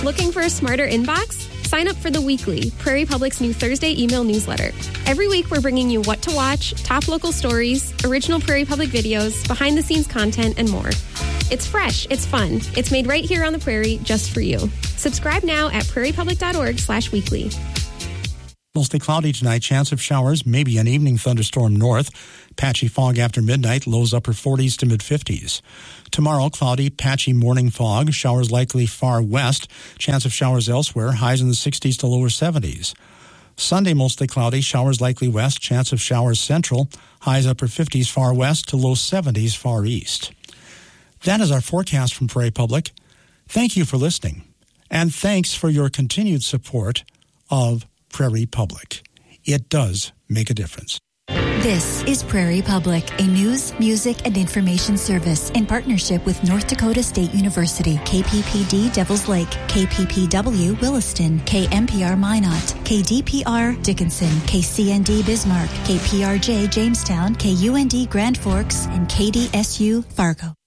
Looking for a smarter inbox? Sign up for The Weekly, Prairie Public's new Thursday email newsletter. Every week, we're bringing you what to watch, top local stories, original Prairie Public videos, behind-the-scenes content, and more. It's fresh, it's fun, it's made right here on the Prairie just for you. Subscribe now at prairiepublic.org/weekly. Mostly cloudy tonight, chance of showers, maybe an evening thunderstorm north. Patchy fog after midnight, lows upper 40s to mid-50s. Tomorrow, cloudy, patchy morning fog, showers likely far west, chance of showers elsewhere, highs in the 60s to lower 70s. Sunday, mostly cloudy, showers likely west, chance of showers central, highs upper 50s far west to low 70s far east. That is our forecast from Prairie Public. Thank you for listening, and thanks for your continued support of Prairie Public. It does make a difference. This is Prairie Public, a news, music, and information service in partnership with North Dakota State University, KPPD Devils Lake, KPPW Williston, KMPR Minot, KDPR Dickinson, KCND Bismarck, KPRJ Jamestown, KUND Grand Forks, and KDSU Fargo.